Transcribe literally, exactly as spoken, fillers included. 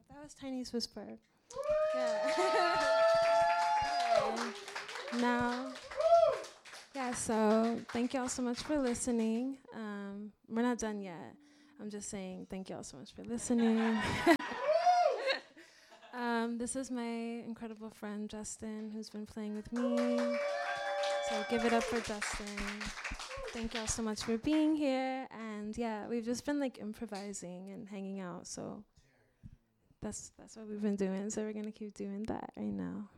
That was Tiny's Whisper. Yeah. Now, yeah, so thank y'all so much for listening. Um, we're not done yet. I'm just saying thank y'all so much for listening. um, this is my incredible friend, Justin, who's been playing with me. So give it up for Justin. Thank y'all so much for being here. And yeah, we've just been like improvising and hanging out. So that's that's what we've been doing. So we're gonna keep doing that right now.